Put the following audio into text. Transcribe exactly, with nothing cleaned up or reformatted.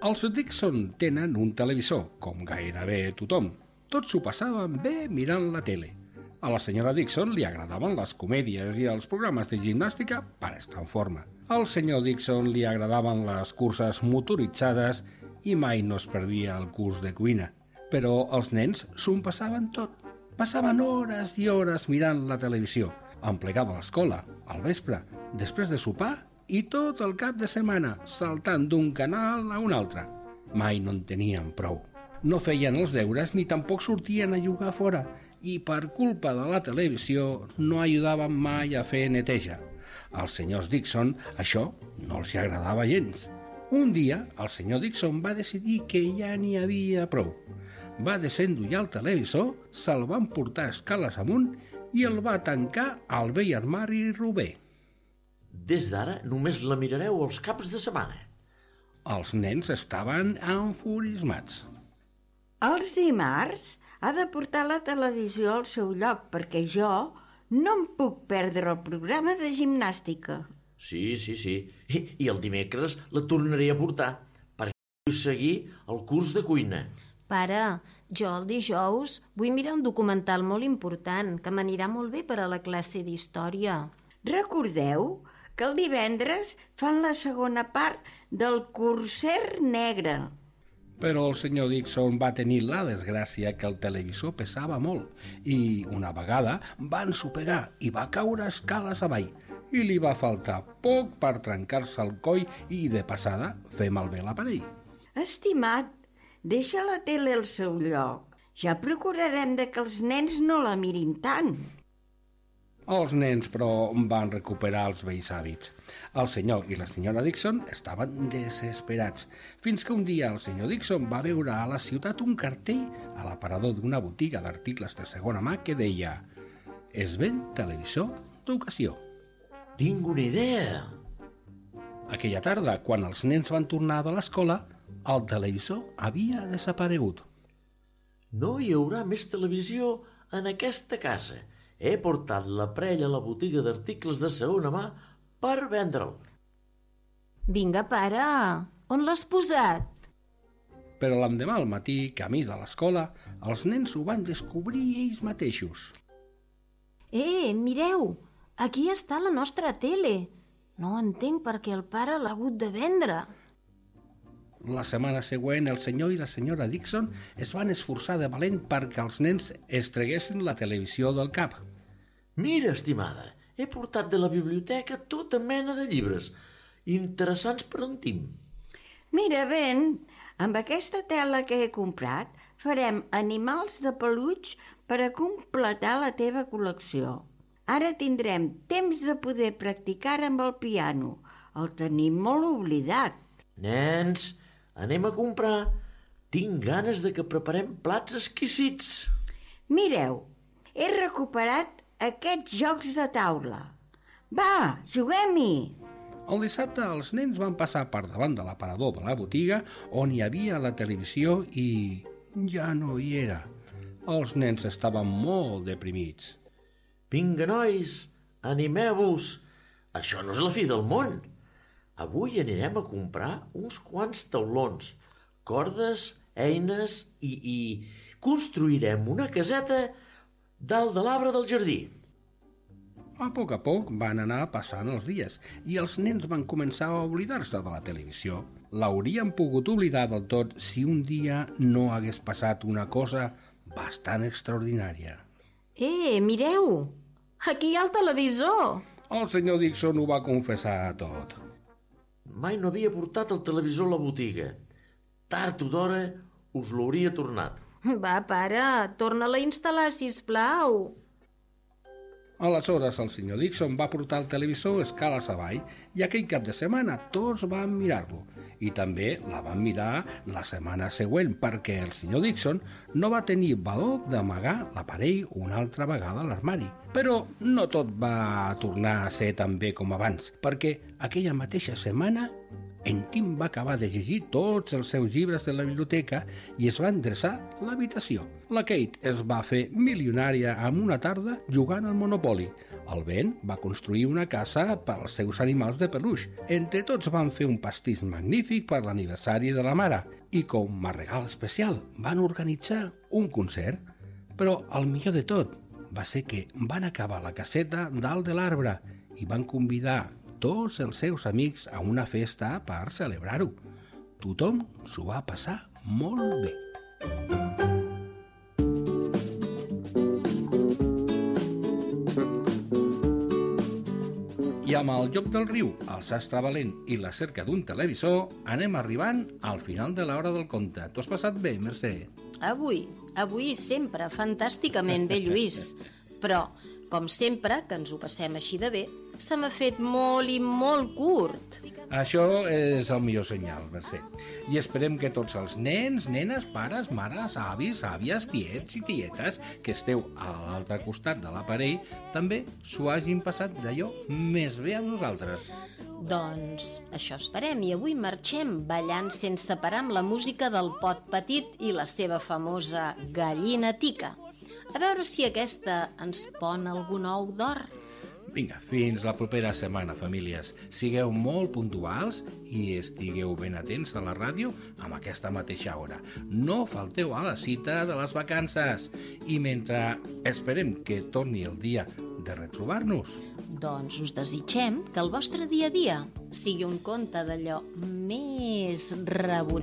Els Dixon tenen un televisor, com gairebé tothom. Tots s'ho passaven bé mirant la tele. A la senyora Dixon li agradaven les comèdies i els programes de gimnàstica per estar en forma. Al senyor Dixon li agradaven les curses motoritzades i mai no es perdia el curs de cuina. Però els nens s'ho passaven tot. Passaven hores i hores mirant la televisió. En plegava a l'escola, al vespre, després de sopar i tot el cap de setmana, saltant d'un canal a un altre. Mai no en tenien prou. No feien els deures ni tampoc sortien a jugar fora i per culpa de la televisió no ajudaven mai a fer neteja. Als senyors Dixon això no els agradava gens. Un dia el senyor Dixon va decidir que ja n'hi havia prou. Va desendollar el televisor, se'l van portar escales amunt i el va tancar al vell armari rober. Des d'ara només la mirareu els caps de setmana. Els nens estaven enfurismats. Els dimarts ha de portar la televisió al seu lloc perquè jo no em puc perdre el programa de gimnàstica. Sí, sí, sí. I, i el dimecres la tornaré a portar perquè vull seguir el curs de cuina. Pare, jo el dijous vull mirar un documental molt important que m'anirà molt bé per a la classe d'història. Recordeu que el divendres fan la segona part del Corser Negre. Però el senyor Dixon va tenir la desgràcia que el televisor pesava molt i una vegada va ensopegar i va caure escales avall i li va faltar poc per trencar-se el coll i de passada fer malbé l'aparell. Estimat, deixa la tele al seu lloc. Ja procurarem de que els nens no la mirin tant. Els nens, però, van recuperar els vells hàbits. El senyor i la senyora Dixon estaven desesperats, fins que un dia el senyor Dixon va veure a la ciutat un cartell a l'aparador d'una botiga d'articles de segona mà que deia «Es ven televisor d'ocasió». Tinc una idea! Aquella tarda, quan els nens van tornar de l'escola, el televisor havia desaparegut. No hi haurà més televisió en aquesta casa. He portat l'aparell a la botiga d'articles de segona mà per vendre'l. Vinga, pare, on l'has posat? Però l'endemà al matí, camí de l'escola, els nens ho van descobrir ells mateixos. Eh, mireu, aquí està la nostra tele. No entenc per què el pare l'ha hagut de vendre. La setmana següent, el senyor i la senyora Dixon es van esforçar de valent perquè els nens es treguessin la televisió del cap. Mira, estimada, he portat de la biblioteca tota mena de llibres, interessants per on tim. Mira, Ben, amb aquesta tela que he comprat farem animals de peluix per a completar la teva col·lecció. Ara tindrem temps de poder practicar amb el piano. El tenim molt oblidat. Nens, anem a comprar. Tinc ganes de que preparem plats exquisits. Mireu, he recuperat aquests jocs de taula. Va, juguem-hi! El dissabte els nens van passar per davant de l'aparador de la botiga on hi havia la televisió i ja no hi era. Els nens estaven molt deprimits. Vinga, nois, animeu-vos. Això no és la fi del món. Avui anirem a comprar uns quants taulons, cordes, eines i, i construirem una caseta dalt de l'arbre del jardí. A poc a poc van anar passant els dies i els nens van començar a oblidar-se de la televisió. L'haurien pogut oblidar del tot si un dia no hagués passat una cosa bastant extraordinària. Eh, mireu! Aquí hi ha el televisor! El senyor Dixon ho va confessar tot. Mai no havia portat el televisor a la botiga. Tard o d'hora us l'hauria tornat. Va, pare, torna-la a instal·lar, sisplau. Aleshores el senyor Dixon va portar el televisor escales avall i aquell cap de setmana tots van mirar-lo i també la van mirar la setmana següent perquè el senyor Dixon no va tenir valor d'amagar l'aparell una altra vegada a l'armari. Però no tot va tornar a ser tan bé com abans perquè aquella mateixa setmana En Tim va acabar de llegir tots els seus llibres de la biblioteca i es va endreçar l'habitació. La Kate es va fer milionària amb una tarda jugant al Monopoly. El Ben va construir una casa per als seus animals de peluix. Entre tots van fer un pastís magnífic per l'aniversari de la mare i com a regal especial van organitzar un concert. Però el millor de tot va ser que van acabar la caseta dalt de l'arbre i van convidar tots els seus amics a una festa per celebrar-ho. Tothom s'ho va passar molt bé. I amb el Joc del Riu, el sastre valent i la cerca d'un televisor, anem arribant al final de l'hora del conte. T'ho has passat bé, Mercè? Avui, avui sempre, fantàsticament bé, Lluís. Però, com sempre, que ens ho passem així de bé, se m'ha fet molt i molt curt. Això és el millor senyal, Mercè. I esperem que tots els nens, nenes, pares, mares, avis, àvies, tiets i tietes que esteu a l'altre costat de l'aparell també s'ho hagin passat d'allò més bé amb nosaltres. Doncs això esperem i avui marxem ballant sense parar amb la música del Pot Petit i la seva famosa Gallina Tica. A veure si aquesta ens pon algun ou d'or. Vinga, fins la propera setmana, famílies. Sigueu molt puntuals i estigueu ben atents a la ràdio amb aquesta mateixa hora. No falteu a la cita de les vacances. I mentre esperem que torni el dia de retrobar-nos, doncs us desitgem que el vostre dia a dia sigui un conte d'allò més rebonet.